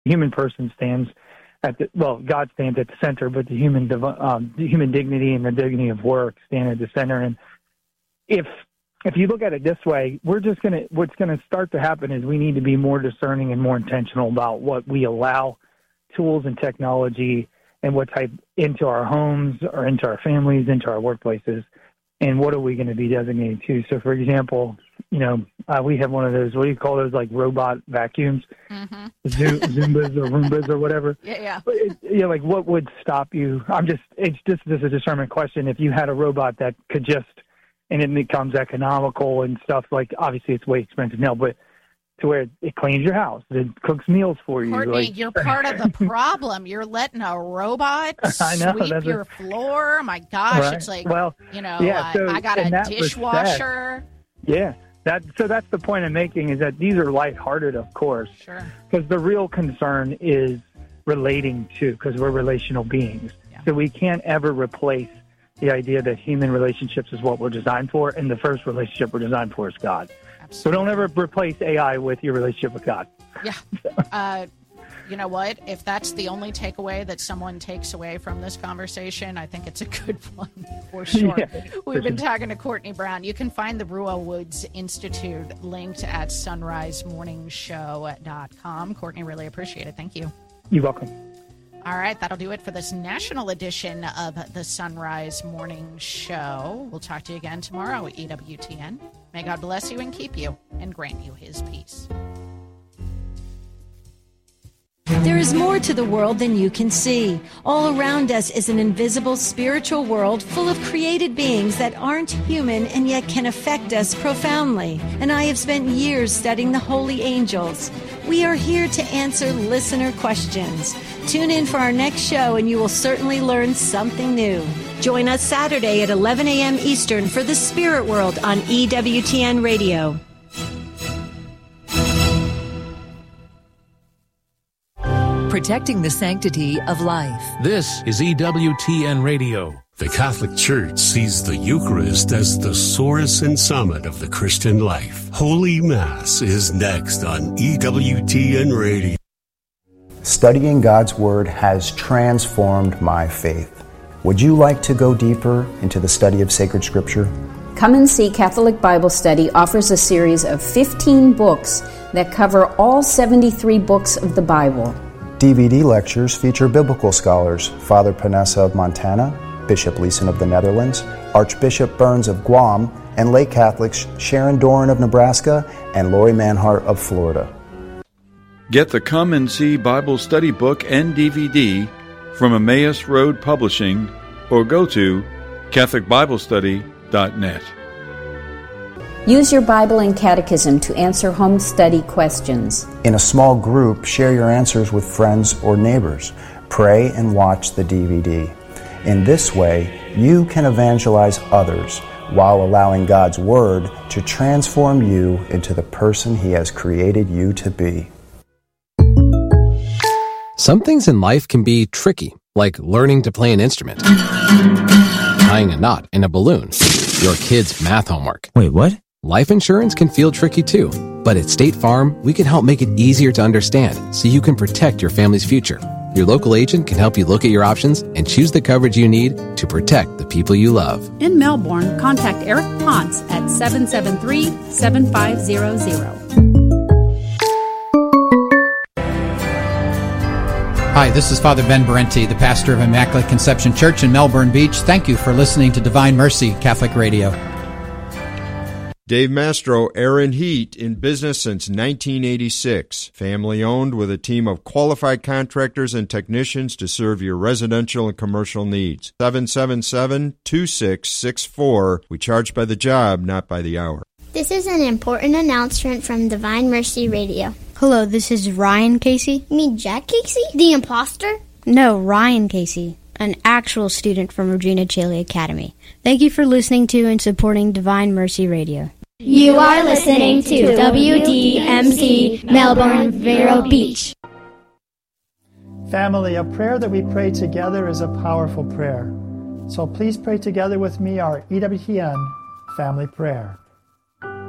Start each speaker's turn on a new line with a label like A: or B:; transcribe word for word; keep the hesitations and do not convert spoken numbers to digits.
A: human person stands at the, well, God stands at the center, but the human, um, the human dignity and the dignity of work stand at the center. And if, if you look at it this way, we're just going to, what's going to start to happen is we need to be more discerning and more intentional about what we allow tools and technology and what type into our homes or into our families, into our workplaces, and what are we going to be designated to? So, for example, you know, uh, we have one of those, what do you call those, like robot vacuums, mm-hmm. Zoom, Zumbas or Roombas or whatever.
B: Yeah, yeah.
A: But it, you know, like what would stop you? I'm just, it's just, just a discernment question. If you had a robot that could just, and it becomes economical and stuff, like obviously it's way expensive now, but to where it cleans your house, it cooks meals for you.
B: Courtney,
A: like,
B: you're part of the problem. You're letting a robot
A: I know,
B: sweep your a, floor. My gosh, right. It's like, well, you know,
A: yeah, so
B: I, I got a dishwasher.
A: Respect, yeah, that so that's the point I'm making, is that these are lighthearted, of course.
B: Sure.
A: Because the real concern is relating to, because we're relational beings. Yeah. So we can't ever replace the idea that human relationships is what we're designed for, and the first relationship we're designed for is God. So don't ever replace A I with your relationship with God.
B: Yeah. Uh, you know what? If that's the only takeaway that someone takes away from this conversation, I think it's a good one for sure. Yeah, We've for been sure. talking to Courtney Brown. You can find the Ruah Woods Institute linked at sunrise morning show dot com. Courtney, really appreciate it. Thank you.
A: You're welcome.
B: All right, that'll do it for this national edition of the Sunrise Morning Show. We'll talk to you again tomorrow at E W T N. May God bless you and keep you and grant you his peace.
C: There is more to the world than you can see. All around us is an invisible spiritual world full of created beings that aren't human and yet can affect us profoundly. And I have spent years studying the holy angels. We are here to answer listener questions. Tune in for our next show and you will certainly learn something new. Join us Saturday at eleven a.m. Eastern for The Spirit World on E W T N Radio.
D: Protecting the sanctity of life.
E: This is E W T N Radio.
F: The Catholic Church sees the Eucharist as the source and summit of the Christian life. Holy Mass is next on E W T N Radio.
G: Studying God's Word has transformed my faith. Would you like to go deeper into the study of sacred Scripture?
H: Come and See Catholic Bible Study offers a series of fifteen books that cover all seventy-three books of the Bible.
G: D V D lectures feature biblical scholars Father Panessa of Montana, Bishop Leeson of the Netherlands, Archbishop Burns of Guam, and lay Catholics Sharon Doran of Nebraska and Lori Manhart of Florida.
I: Get the Come and See Bible Study book and D V D from Emmaus Road Publishing or go to Catholic Bible Study dot net.
H: Use your Bible and Catechism to answer home study questions.
G: In a small group, share your answers with friends or neighbors. Pray and watch the D V D. In this way, you can evangelize others while allowing God's Word to transform you into the person He has created you to be.
J: Some things in life can be tricky, like learning to play an instrument, tying a knot in a balloon, your kid's math homework.
K: Wait, what?
J: Life insurance can feel tricky too, but at State Farm, we can help make it easier to understand so you can protect your family's future. Your local agent can help you look at your options and choose the coverage you need to protect the people you love.
L: In Melbourne, contact Eric Ponce at seven seven three, seven five zero zero.
M: Hi, this is Father Ben Berenti, the pastor of Immaculate Conception Church in Melbourne Beach. Thank you for listening to Divine Mercy Catholic Radio.
N: Dave Mastro, Aaron Heat, in business since nineteen eighty-six. Family owned with a team of qualified contractors and technicians to serve your residential and commercial needs. seven seven seven, two six six four. We charge by the job, not by the hour.
O: This is an important announcement from Divine Mercy Radio.
P: Hello, this is Ryan Casey.
O: You mean Jack Casey? The imposter?
P: No, Ryan Casey, an actual student from Regina Caeli Academy. Thank you for listening to and supporting Divine Mercy Radio.
O: You are listening to W D M C Melbourne Vero Beach.
Q: Family, a prayer that we pray together is a powerful prayer. So please pray together with me our E W T N family prayer.